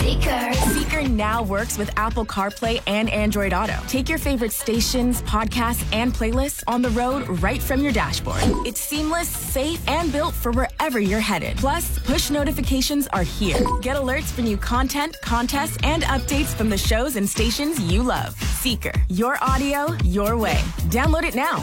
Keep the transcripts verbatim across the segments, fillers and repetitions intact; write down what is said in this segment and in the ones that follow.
Seeker. Seeker now works with Apple CarPlay and Android Auto. Take your favorite stations, podcasts, and playlists on the road right from your dashboard. It's seamless, safe, and built for wherever you're headed. Plus, push notifications are here. Get alerts for new content, contests, and updates from the shows and stations you love. Seeker. Your audio, your way. Download it now.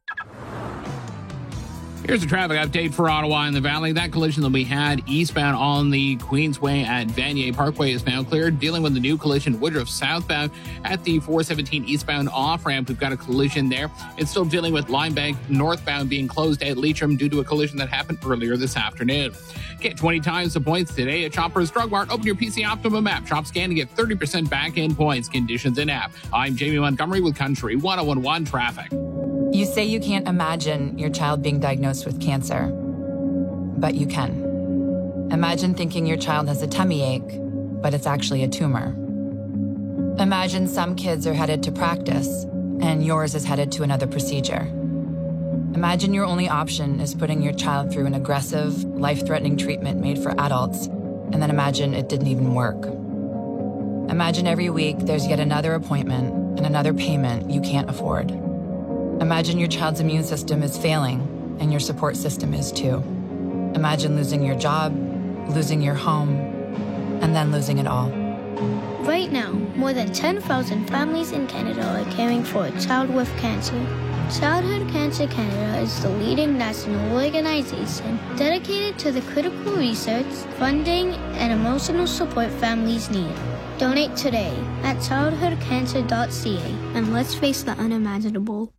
Here's a traffic update for Ottawa and the Valley. That collision that we had eastbound on the Queensway at Vanier Parkway is now cleared. Dealing with the new collision Woodruff southbound at the four seventeen eastbound off-ramp. We've got a collision there. It's still dealing with Linebank northbound being closed at Leitrim due to a collision that happened earlier this afternoon. Get twenty times the points today at Shoppers Drug Mart. Open your P C Optimum app. Shop scan to get thirty percent back-end points. Conditions in app. I'm Jamie Montgomery with Country one oh one one Traffic. You say you can't imagine your child being diagnosed with cancer, but you can. Imagine thinking your child has a tummy ache, but it's actually a tumor. Imagine some kids are headed to practice, and yours is headed to another procedure. Imagine your only option is putting your child through an aggressive, life-threatening treatment made for adults, and then imagine it didn't even work. Imagine every week there's yet another appointment and another payment you can't afford. Imagine your child's immune system is failing, and your support system is too. Imagine losing your job, losing your home, and then losing it all. Right now, more than ten thousand families in Canada are caring for a child with cancer. Childhood Cancer Canada is the leading national organization dedicated to the critical research, funding, and emotional support families need. Donate today at childhood cancer dot c a and let's face the unimaginable.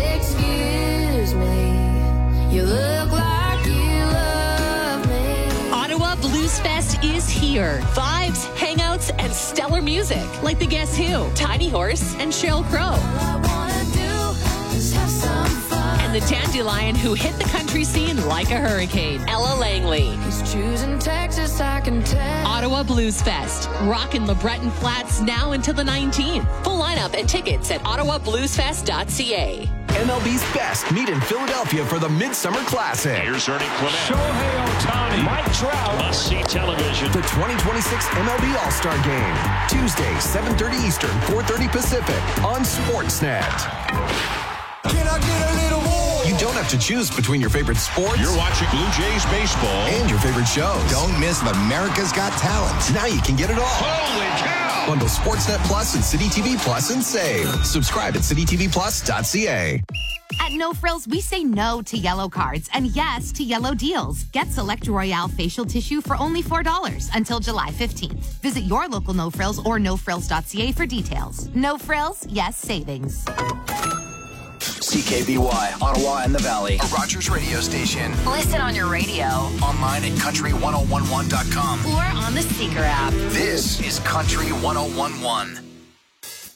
Excuse me, you look like you love me. Ottawa Blues Fest is here. Vibes, hangouts, and stellar music like the Guess Who, Tiny Horse, and Sheryl Crow. All I wanna do is have some fun. And the Dandelion who hit the country scene like a hurricane, Ella Langley. He's choosing Texas, I can tell. Ottawa Blues Fest, rockin' LeBreton Flats now until the nineteenth. Full lineup and tickets at ottawa blues fest dot c a. M L B's best meet in Philadelphia for the Midsummer Classic. Here's Ernie Clement. Shohei Ohtani. Mike Trout. Must-see television. The twenty twenty-six M L B All-Star Game. Tuesday, seven thirty Eastern, four thirty Pacific on Sportsnet. Can I get a little more? You don't have to choose between your favorite sports. You're watching Blue Jays baseball. And your favorite shows. Don't miss America's Got Talent. Now you can get it all. Holy cow! Bundle Sportsnet Plus and City T V Plus and save. Subscribe at city t v plus dot c a. At No Frills, we say no to yellow cards and yes to yellow deals. Get Select Royale facial tissue for only four dollars until July fifteenth. Visit your local No Frills or no frills dot c a for details. No Frills, yes savings. C K B Y, Ottawa and the Valley, a Rogers radio station. Listen on your radio. Online at country ten eleven dot com. Or on the Seeker app. This is Country ten eleven.